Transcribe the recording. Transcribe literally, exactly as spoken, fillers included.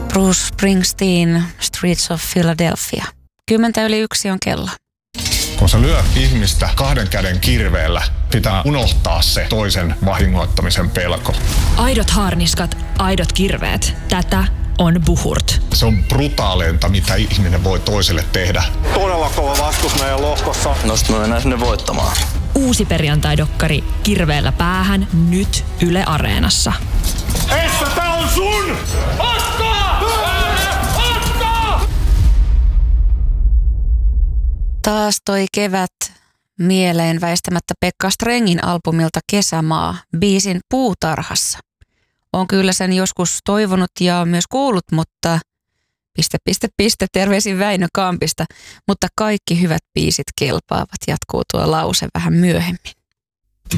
Bruce Springsteen, Streets of Philadelphia. Kymmentä yli yksi on kello. Kun sä lyöt ihmistä kahden käden kirveellä, pitää unohtaa se toisen vahingoittamisen pelko. Aidot haarniskat, aidot kirveet. Tätä on Buhurt. Se on brutaaleinta, mitä ihminen voi toiselle tehdä. Todella kova vastus meidän lohkossa. Nosta me mennään sinne voittamaan. Uusi perjantai-dokkari Kirveellä päähän nyt Yle Areenassa. Essa, tää on sun! Ottaa! Ottaa! Taas toi kevät mieleen väistämättä Pekka Strengin albumilta Kesämaa, biisin Puutarhassa. On kyllä sen joskus toivonut ja myös kuullut, mutta piste, piste, piste, terveisin Väinö Kampista. Mutta kaikki hyvät biisit kelpaavat, jatkuu tuo lause vähän myöhemmin.